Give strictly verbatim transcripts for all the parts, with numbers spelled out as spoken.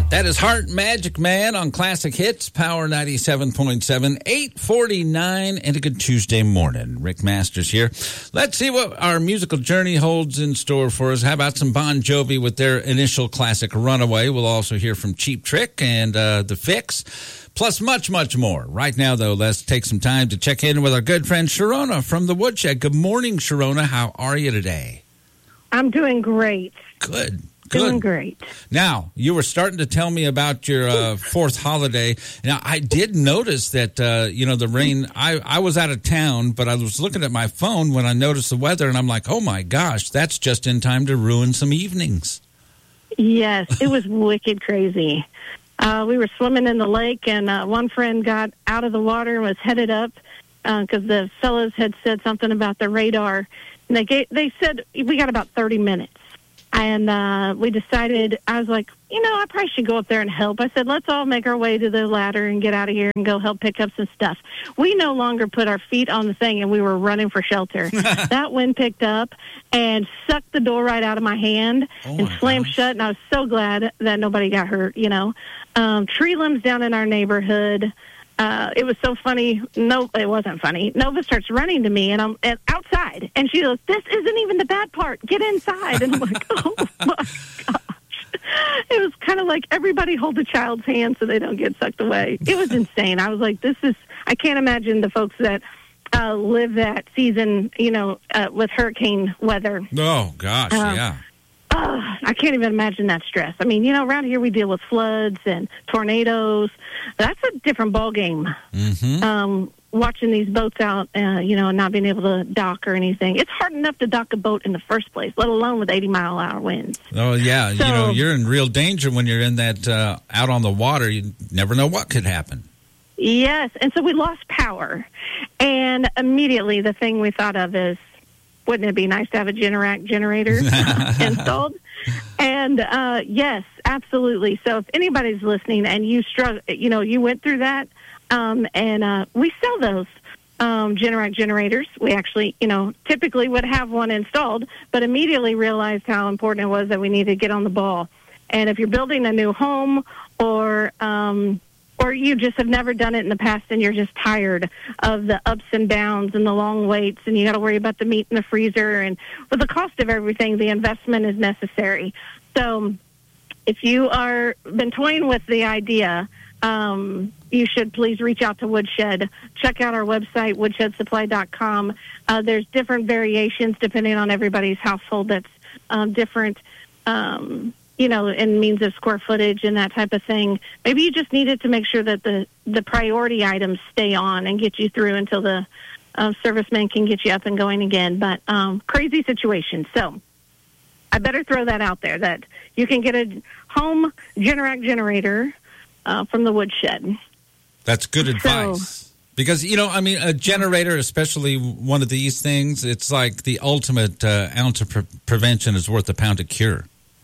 That is Heart Magic Man on Classic Hits, Power ninety-seven point seven, eight forty-nine, and a good Tuesday morning. Rick Masters here. Let's see what our musical journey holds in store for us. How about some Bon Jovi with their initial classic, Runaway? We'll also hear from Cheap Trick and uh, The Fix, plus much, much more. Right now, though, let's take some time to check in with our good friend Sharona from The Woodshed. Good morning, Sharona. How are you today? I'm doing great. Good. Good. Doing Good. great. Now, you were starting to tell me about your uh, fourth holiday. Now, I did notice that, uh, you know, the rain, I, I was out of town, but I was looking at my phone when I noticed the weather, and I'm like, oh, my gosh, that's just in time to ruin some evenings. Yes, it was wicked crazy. Uh, we were swimming in the lake, and uh, one friend got out of the water and was headed up because uh, the fellows had said something about the radar. And they, gave, they said, we got about thirty minutes. And uh, we decided, I was like, you know, I probably should go up there and help. I said, let's all make our way to the ladder and get out of here and go help pick up some stuff. We no longer put our feet on the thing, and we were running for shelter. That wind picked up and sucked the door right out of my hand oh and my slammed gosh. shut, and I was so glad that nobody got hurt, you know. Um, tree limbs down in our neighborhood. Uh, it was so funny. No, it wasn't funny. Nova starts running to me, and I'm and outside, and she goes, "This isn't even the bad part. Get inside." And I'm like, "Oh my gosh!" It was kind of like everybody hold a child's hand so they don't get sucked away. It was insane. I was like, "This is." I can't imagine the folks that uh, live that season, you know, uh, with hurricane weather. Oh gosh, Um, yeah. Uh, I can't even imagine that stress. I mean, you know, around here we deal with floods and tornadoes. That's a different ball game. Mm-hmm. Um, watching these boats out, uh, you know, and not being able to dock or anything. It's hard enough to dock a boat in the first place, let alone with eighty mile an hour winds. Oh yeah, So- you know, you're in real danger when you're in that uh, out on the water. You never know what could happen. Yes, and so we lost power. And immediately the thing we thought of is, wouldn't it be nice to have a Generac generator installed? And uh, yes, absolutely. So if anybody's listening and you struggle, you know, you went through that, um, and uh, we sell those um, Generac generators. We actually, you know, typically would have one installed, but immediately realized how important it was that we needed to get on the ball. And if you're building a new home or um, or you just have never done it in the past and you're just tired of the ups and downs and the long waits and you got to worry about the meat in the freezer, and with the cost of everything, the investment is necessary. So if you are been toying with the idea, um, you should please reach out to Woodshed. Check out our website, woodshed supply dot com. Uh, there's different variations depending on everybody's household. That's um, different, um you know, in means of square footage and that type of thing. Maybe you just needed to make sure that the, the priority items stay on and get you through until the uh, serviceman can get you up and going again. But um, crazy situation. So I better throw that out there, that you can get a home Generac generator uh, from the Woodshed. That's good advice. So, because, you know, I mean, a generator, especially one of these things, it's like the ultimate uh, ounce of pre- prevention is worth a pound of cure.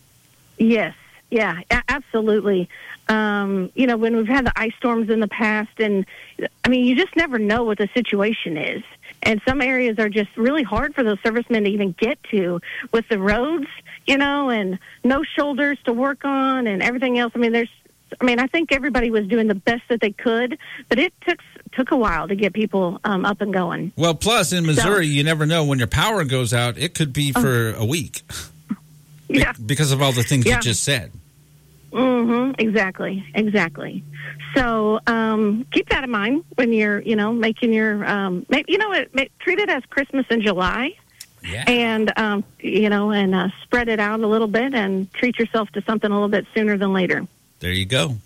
Yes, yeah, a- absolutely. Um, you know, when we've had the ice storms in the past, and I mean, you just never know what the situation is. And some areas are just really hard for those servicemen to even get to with the roads, you know, and no shoulders to work on and everything else. I mean, there's, I mean, I think everybody was doing the best that they could, but it took took a while to get people um, up and going. Well, plus in Missouri, So, you never know when your power goes out. It could be for a week. Be- yeah. because of all the things Yeah. you just said. Mm-hmm. Exactly. Exactly. So um, keep that in mind when you're, you know, making your, um, make, you know, it, make, treat it as Christmas in July, Yeah. and um, you know, and uh, spread it out a little bit, and treat yourself to something a little bit sooner than later. There you go.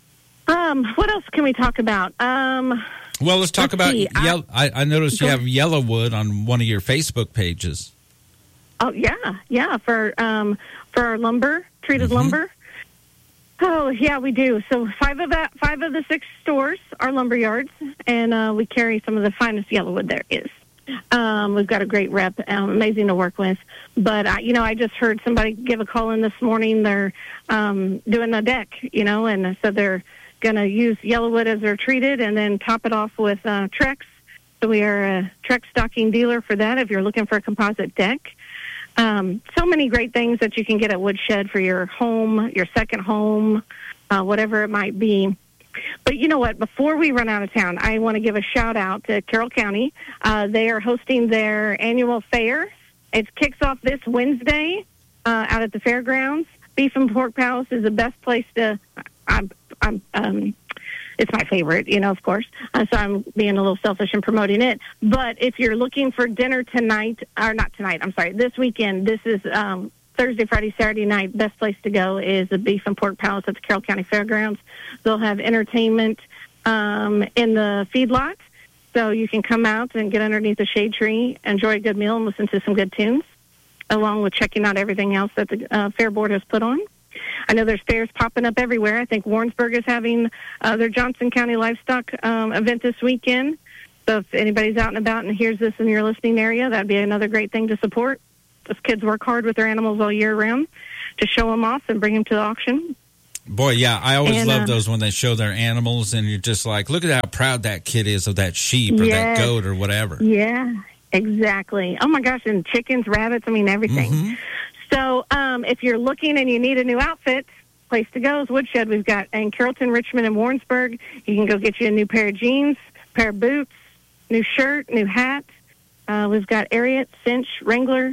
Um, what else can we talk about? Um, Well, let's talk Let's about. see, I- Yell- I, I noticed you Go have Yellowwood on one of your Facebook pages. oh yeah, yeah, for um, for our lumber, treated Mhm. lumber. Oh yeah, we do. So five of that, five of the six stores are lumber yards, and uh, we carry some of the finest Yellowwood there is. Um, we've got a great rep, um, amazing to work with. But I, you know, I just heard somebody give a call in this morning. They're um, doing a deck, you know, and so they're going to use Yellowwood as they're treated, and then top it off with uh, Trex. So we are a Trex stocking dealer for that. If you're looking for a composite deck. Um, so many great things that you can get at Woodshed for your home, your second home, uh, whatever it might be. But you know what? Before we run out of town, I want to give a shout-out to Carroll County. Uh, they are hosting their annual fair. It kicks off this Wednesday uh, out at the fairgrounds. Beef and Pork Palace is the best place to... I'm, I'm, um, it's my favorite, you know, of course. Uh, so I'm being a little selfish and promoting it. But if you're looking for dinner tonight, or not tonight, I'm sorry, this weekend, this is um, Thursday, Friday, Saturday night. Best place to go is the Beef and Pork Palace at the Carroll County Fairgrounds. They'll have entertainment um, in the feedlot. So you can come out and get underneath the shade tree, enjoy a good meal, and listen to some good tunes, along with checking out everything else that the uh, Fair Board has put on. I know there's fairs popping up everywhere. I think Warrensburg is having uh, their Johnson County Livestock um, event this weekend. So if anybody's out and about and hears this in your listening area, that'd be another great thing to support. Those kids work hard with their animals all year round to show them off and bring them to the auction. Boy, yeah, I always and, love uh, those when they show their animals, and you're just like, look at how proud that kid is of that sheep or yes, that goat or whatever. Yeah, exactly. Oh, my gosh, and chickens, rabbits, I mean, everything. Mm-hmm. So um, if you're looking and you need a new outfit, place to go is Woodshed. We've got in Carrollton, Richmond, and Warrensburg. You can go get you a new pair of jeans, pair of boots, new shirt, new hat. Uh, we've got Ariat, Cinch, Wrangler,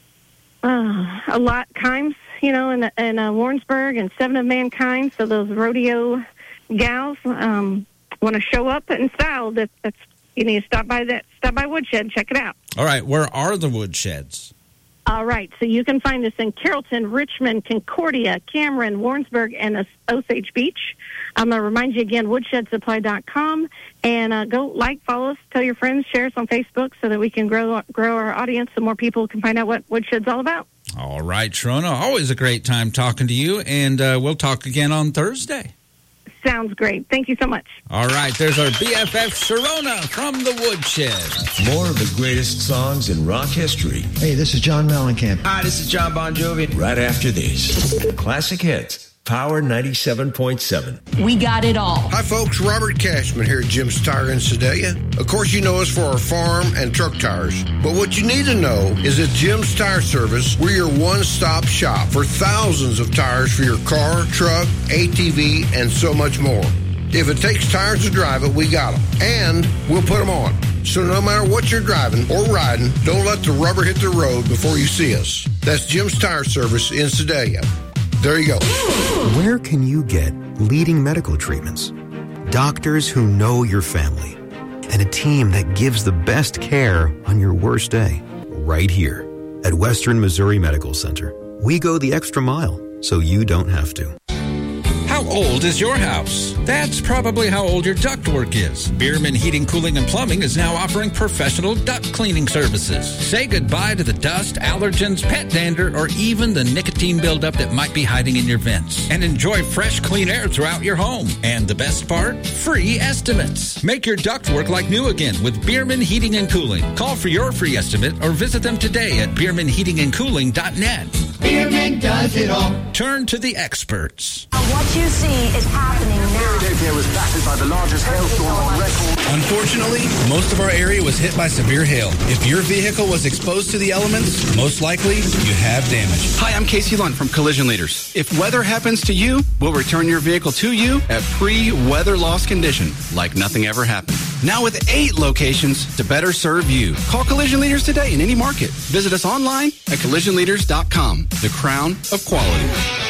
uh, a lot, Kimes, you know, in, in uh, Warrensburg, and Seven of Mankind. So those rodeo gals um, want to show up in style. That, that's you need to stop by that. Stop by Woodshed, check it out. All right, where are the Woodsheds? All right, so you can find us in Carrollton, Richmond, Concordia, Cameron, Warrensburg, and Osage Beach. I'm going to remind you again, woodshed supply dot com, and uh, go like, follow us, tell your friends, share us on Facebook so that we can grow grow our audience so more people can find out what Woodshed's all about. All right, Sharona, always a great time talking to you, and uh, we'll talk again on Thursday. Sounds great. Thank you so much. All right, there's our B F F, Sharona from the Woodshed. More of the greatest songs in rock history. Hey, this is John Mellencamp. Hi, this is John Bon Jovi. Right after this, Classic Hits, Power ninety-seven point seven. We got it all. Hi, folks. Robert Cashman here at Jim's Tire in Sedalia. Of course, you know us for our farm and truck tires. But what you need to know is that Jim's Tire Service, we're your one-stop shop for thousands of tires for your car, truck, A T V, and so much more. If it takes tires to drive it, we got them. And we'll put them on. So no matter what you're driving or riding, don't let the rubber hit the road before you see us. That's Jim's Tire Service in Sedalia. There you go. Where can you get leading medical treatments, doctors who know your family, and a team that gives the best care on your worst day? Right here at Western Missouri Medical Center. We go the extra mile so you don't have to. How old is your house? That's probably how old your ductwork is. Bierman Heating, Cooling, and Plumbing is now offering professional duct cleaning services. Say goodbye to the dust, allergens, pet dander, or even the nicotine buildup that might be hiding in your vents. And enjoy fresh, clean air throughout your home. And the best part? Free estimates. Make your ductwork like new again with Bierman Heating and Cooling. Call for your free estimate or visit them today at bierman heating and cooling dot net. Bierman does it all. Turn to the experts. What you see is happening now. Philadelphia was battered by the largest hailstorm on record. Unfortunately, most of our area was hit by severe hail. If your vehicle was exposed to the elements, most likely you have damage. Hi, I'm Casey Lund from Collision Leaders. If weather happens to you, we'll return your vehicle to you at pre-weather loss condition, like nothing ever happened. Now with eight locations to better serve you. Call Collision Leaders today in any market. Visit us online at collision leaders dot com. The crown of quality.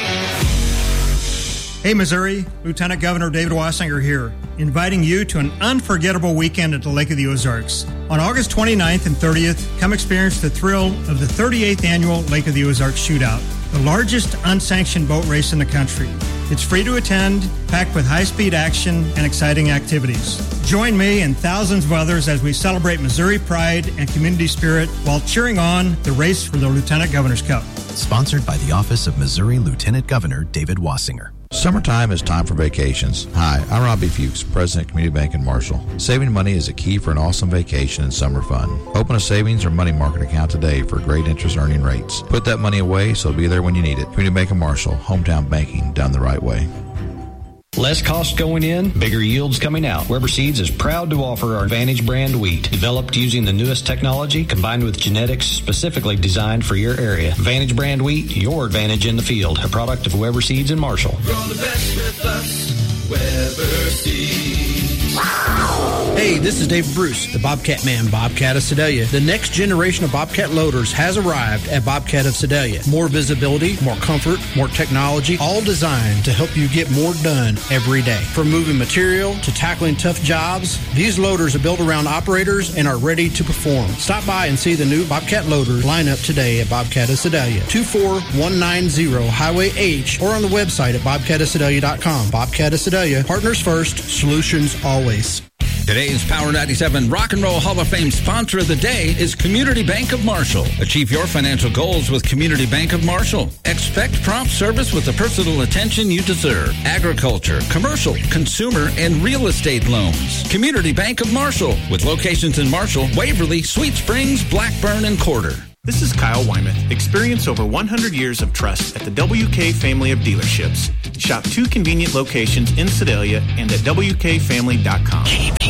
Hey, Missouri, Lieutenant Governor David Wassinger here, inviting you to an unforgettable weekend at the Lake of the Ozarks. On August twenty-ninth and thirtieth, come experience the thrill of the thirty-eighth Annual Lake of the Ozarks Shootout, the largest unsanctioned boat race in the country. It's free to attend, packed with high-speed action and exciting activities. Join me and thousands of others as we celebrate Missouri pride and community spirit while cheering on the race for the Lieutenant Governor's Cup. Sponsored by the Office of Missouri Lieutenant Governor David Wassinger. Summertime is time for vacations. Hi, I'm Robbie Fuchs, President of Community Bank in Marshall. Saving money is a key for an awesome vacation and summer fun. Open a savings or money market account today for great interest earning rates. Put that money away so it'll be there when you need it. Community Bank in Marshall, hometown banking done the right way. Less cost going in, bigger yields coming out. Weber Seeds is proud to offer our Advantage brand wheat, developed using the newest technology combined with genetics specifically designed for your area. Advantage brand wheat, your advantage in the field. A product of Weber Seeds in Marshall. Grow the best with us, Weber Seeds. Hey, this is Dave Bruce, the Bobcat Man, Bobcat of Sedalia. The next generation of Bobcat loaders has arrived at Bobcat of Sedalia. More visibility, more comfort, more technology, all designed to help you get more done every day. From moving material to tackling tough jobs, these loaders are built around operators and are ready to perform. Stop by and see the new Bobcat loaders line up today at Bobcat of Sedalia, two four one nine zero Highway H, or on the website at bobcat of sedalia dot com. Bobcat of Sedalia, partners first, solutions always. Today's Power ninety-seven Rock and Roll Hall of Fame sponsor of the day is Community Bank of Marshall. Achieve your financial goals with Community Bank of Marshall. Expect prompt service with the personal attention you deserve. Agriculture, commercial, consumer, and real estate loans. Community Bank of Marshall, with locations in Marshall, Waverly, Sweet Springs, Blackburn, and Corder. This is Kyle Wymuth. Experience over one hundred years of trust at the W K family of dealerships. Shop two convenient locations in Sedalia and at W K family dot com.